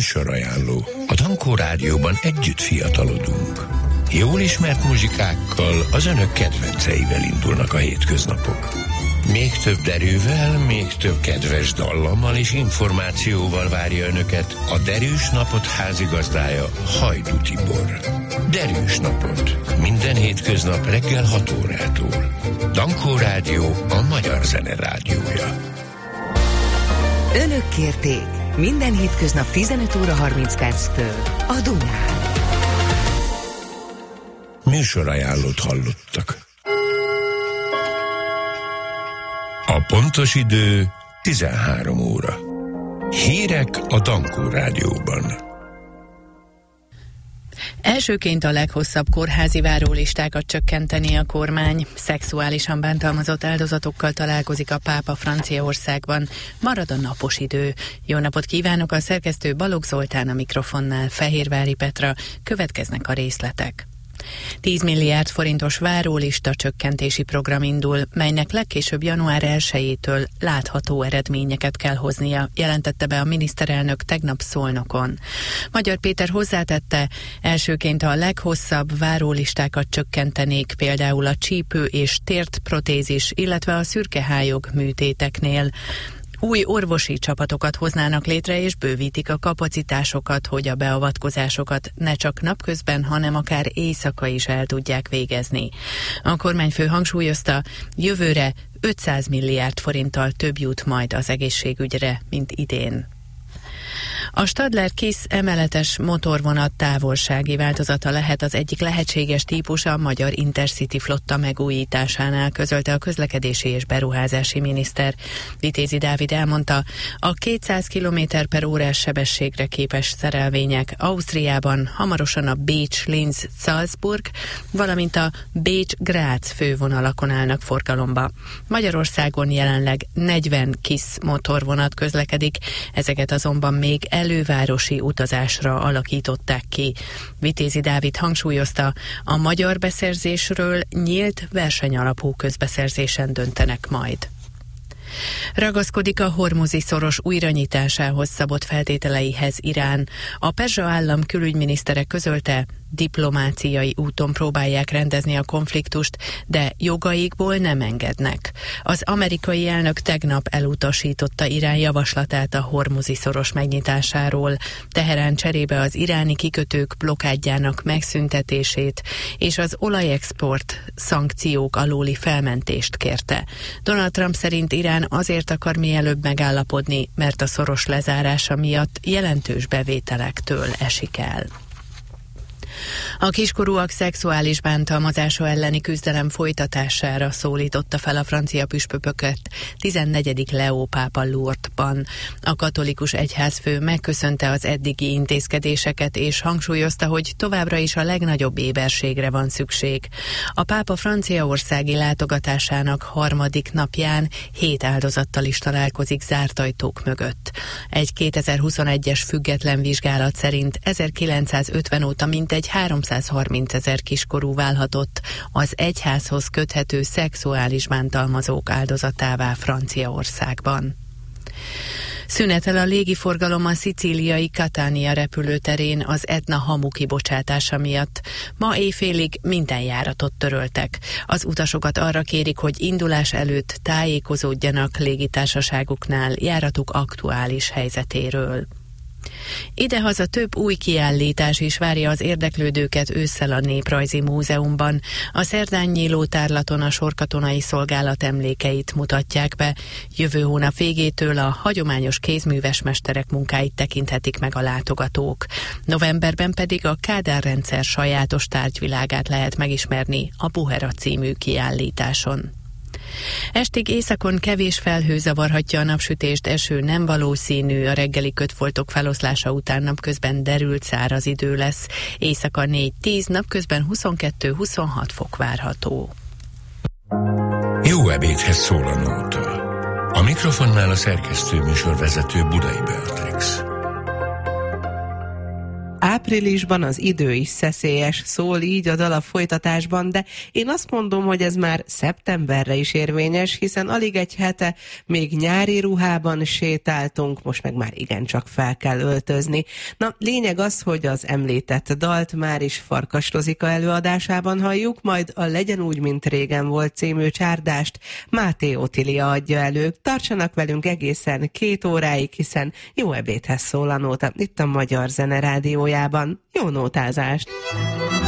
Műsorajánló. A Dankó Rádióban együtt fiatalodunk. Jól ismert muzsikákkal, az önök kedvenceivel indulnak a hétköznapok. Még több derűvel, még több kedves dallammal és információval várja önöket a Derűs Napot házigazdája, Hajdú Tibor. Derűs Napot. Minden hétköznap reggel 6 órától. Dankó Rádió, a magyar zene rádiója. Önök kérték. Minden hétköznap 15 óra 30 perctől a Dunán. Műsorajánlót hallottak. A pontos idő 13 óra. Hírek a Dankó Rádióban. Elsőként a leghosszabb kórházi várólistákat csökkenteni a kormány. Szexuálisan bántalmazott áldozatokkal találkozik a pápa Franciaországban. Marad a napos idő. Jó napot kívánok, a szerkesztő Balogh Zoltán, a mikrofonnál Fehérvári Petra. Következnek a részletek. 10 milliárd forintos várólista csökkentési program indul, melynek legkésőbb január 1-től látható eredményeket kell hoznia, jelentette be a miniszterelnök tegnap Szolnokon. Magyar Péter hozzátette, elsőként a leghosszabb várólistákat csökkentenék, például a csípő és tértprotézis, illetve a szürkehályog műtéteknél. Új orvosi csapatokat hoznának létre és bővítik a kapacitásokat, hogy a beavatkozásokat ne csak napközben, hanem akár éjszaka is el tudják végezni. A kormányfő hangsúlyozta, jövőre 500 milliárd forinttal több jut majd az egészségügyre, mint idén. A Stadler Kiss emeletes motorvonat távolsági változata lehet az egyik lehetséges típusa a magyar Intercity flotta megújításánál, közölte a közlekedési és beruházási miniszter. Vitézi Dávid elmondta, a 200 km/órás sebességre képes szerelvények Ausztriában hamarosan a Bécs-Linz-Salzburg, valamint a Bécs-Grác fővonalakon állnak forgalomba. Magyarországon jelenleg 40 Kiss motorvonat közlekedik, ezeket azonban még elővárosi utazásra alakították ki. Vitézi Dávid hangsúlyozta, a magyar beszerzésről nyílt versenyalapú közbeszerzésen döntenek majd. Ragaszkodik a hormuzi szoros újranyitásához szabott feltételeihez Irán. A perzsa állam külügyminisztere közölte, diplomáciai úton próbálják rendezni a konfliktust, de jogaikból nem engednek. Az amerikai elnök tegnap elutasította Irán javaslatát a hormuzi szoros megnyitásáról. Teherán cserébe az iráni kikötők blokádjának megszüntetését és az olajexport szankciók alóli felmentést kérte. Donald Trump szerint Irán azért akar mielőbb megállapodni, mert a szoros lezárása miatt jelentős bevételektől esik el. A kiskorúak szexuális bántalmazása elleni küzdelem folytatására szólította fel a francia püspököket 14. Leó pápa Lourdesban. A katolikus egyházfő megköszönte az eddigi intézkedéseket és hangsúlyozta, hogy továbbra is a legnagyobb éberségre van szükség. A pápa franciaországi látogatásának harmadik napján 7 áldozattal is találkozik zárt ajtók mögött. Egy 2021-es független vizsgálat szerint 1950 óta mintegy 330 000 kiskorú válhatott az egyházhoz köthető szexuális bántalmazók áldozatává Franciaországban. Szünetel a légiforgalom a szicíliai Catania repülőterén az Etna hamu kibocsátása miatt. Ma éjfélig minden járatot töröltek. Az utasokat arra kérik, hogy indulás előtt tájékozódjanak légitársaságuknál járatuk aktuális helyzetéről. Idehaza több új kiállítás is várja az érdeklődőket ősszel a Néprajzi Múzeumban. A szerdán nyíló tárlaton a sorkatonai szolgálat emlékeit mutatják be. Jövő hónap végétől a hagyományos kézműves mesterek munkáit tekinthetik meg a látogatók. Novemberben pedig a Kádár-rendszer sajátos tárgyvilágát lehet megismerni a Buhera című kiállításon. Estig északon kevés felhő zavarhatja a napsütést, eső nem valószínű, a reggeli kötfoltok feloszlása után napközben derült száraz idő lesz. Éjszaka 4-10, napközben 22-26 fok várható. Jó ebédhez szól a nóta. A mikrofonnál a szerkesztő műsorvezető Budai Beatrix. áprilisban az idő is szeszélyes, szól így a dal a folytatásban, de én azt mondom, hogy ez már szeptemberre is érvényes, hiszen alig egy hete még nyári ruhában sétáltunk, most meg már igencsak fel kell öltözni. Na, lényeg az, hogy az említett dalt már is Farkas Rozika előadásában halljuk, majd a Legyen úgy, mint régen volt című csárdást Máté Otília adja elő. Tartsanak velünk egészen 2 óráig, hiszen jó ebédhez szól a nóta itt a Magyar Zene Rádiójában. Jó nótázást!